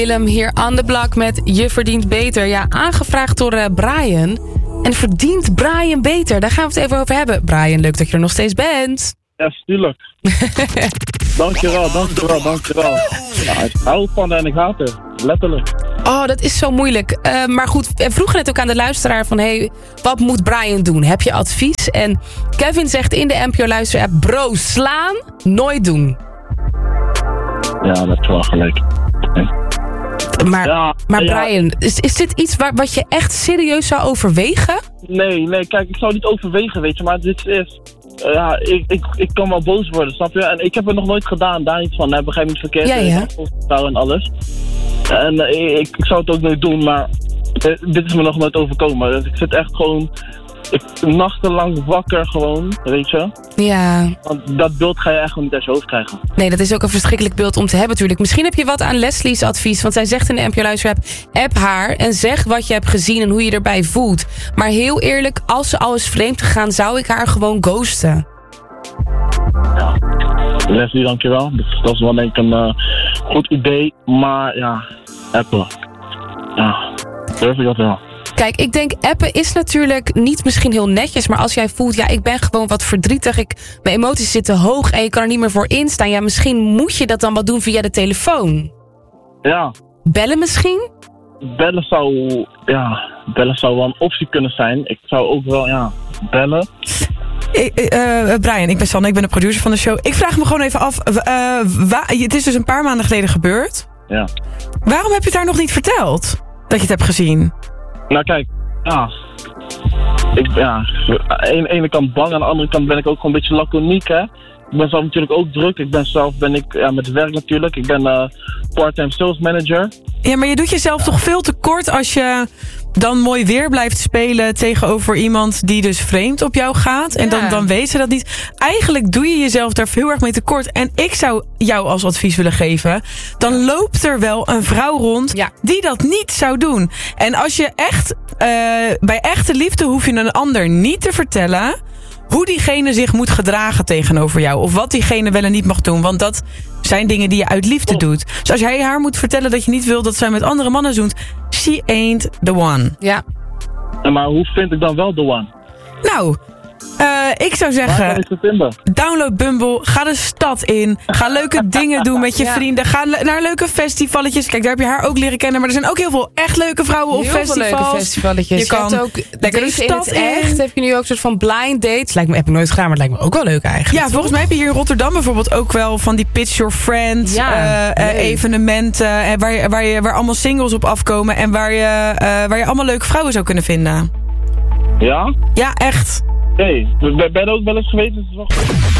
Willem hier on the block met Je Verdient Beter. Ja, aangevraagd door Brian. En verdient Brian beter? Daar gaan we het even over hebben. Brian, leuk dat je er nog steeds bent. Ja, tuurlijk. Dankjewel. Ja, ik hou van en ik haat het. Letterlijk. Oh, dat is zo moeilijk. Maar goed, we vroegen net ook aan de luisteraar van... hey, wat moet Brian doen? Heb je advies? En Kevin zegt in de NPO luisterapp... bro, slaan, nooit doen. Ja, dat is wel gelijk. Maar Brian, is dit iets wat je echt serieus zou overwegen? Nee, kijk, ik zou niet overwegen, weet je, maar dit is... ik kan wel boos worden, snap je? En ik heb het nog nooit gedaan, daar niet van, begrijp me niet verkeerd. Ja. En alles. En ik zou het ook nooit doen, maar dit is me nog nooit overkomen. Dus ik zit echt gewoon... nachtenlang wakker gewoon, weet je. Ja. Want dat beeld ga je echt gewoon niet uit je hoofd krijgen. Nee, dat is ook een verschrikkelijk beeld om te hebben natuurlijk. Misschien heb je wat aan Leslie's advies. Want zij zegt in de NPO Luisterapp... app haar en zeg wat je hebt gezien en hoe je erbij voelt. Maar heel eerlijk, als ze al is vreemd gegaan... zou ik haar gewoon ghosten. Ja. Leslie, dankjewel. Dat is wel denk ik een goed idee. Maar ja, appen. Ja, durf ik dat wel. Kijk, ik denk appen is natuurlijk niet misschien heel netjes... maar als jij voelt, ja, ik ben gewoon wat verdrietig... mijn emoties zitten hoog en je kan er niet meer voor instaan... ja, misschien moet je dat dan wat doen via de telefoon. Ja. Bellen misschien? Bellen zou wel een optie kunnen zijn. Ik zou ook wel, bellen. Brian, ik ben Sanne, ik ben de producer van de show. Ik vraag me gewoon even af... het is dus een paar maanden geleden gebeurd. Ja. Waarom heb je het daar nog niet verteld? Dat je het hebt gezien? Nou kijk, aan de ene kant bang, aan de andere kant ben ik ook gewoon een beetje laconiek, hè. Ik ben zelf natuurlijk ook druk. Ben ik met werk natuurlijk. Ik ben part-time sales manager. Ja, maar je doet jezelf toch veel te kort als je dan mooi weer blijft spelen tegenover iemand die dus vreemd op jou gaat. En dan weet ze dat niet. Eigenlijk doe je jezelf daar heel erg mee tekort. En ik zou jou als advies willen geven. Dan loopt er wel een vrouw rond die dat niet zou doen. En als je echt, bij echte liefde hoef je een ander niet te vertellen hoe diegene zich moet gedragen tegenover jou. Of wat diegene wel en niet mag doen. Want dat zijn dingen die je uit liefde doet. Dus als jij haar moet vertellen dat je niet wil dat zij met andere mannen zoent. She ain't the one. Ja. Maar hoe vind ik dan wel the one? Nou, ik zou zeggen, download Bumble, ga de stad in, ga leuke dingen doen met je vrienden, ga naar leuke festivaletjes. Kijk, daar heb je haar ook leren kennen, maar er zijn ook heel veel echt leuke vrouwen op festivals. Heel veel leuke festivaletjes. Je kan ook lekker de stad in. Echt heb je nu ook een soort van blind dates. Heb ik nooit gedaan, maar het lijkt me ook wel leuk eigenlijk. Ja, volgens mij heb je hier in Rotterdam bijvoorbeeld ook wel van die Pitch Your Friends evenementen, waar allemaal singles op afkomen en waar je allemaal leuke vrouwen zou kunnen vinden. Ja? Ja, echt. Ben je ook wel eens geweest?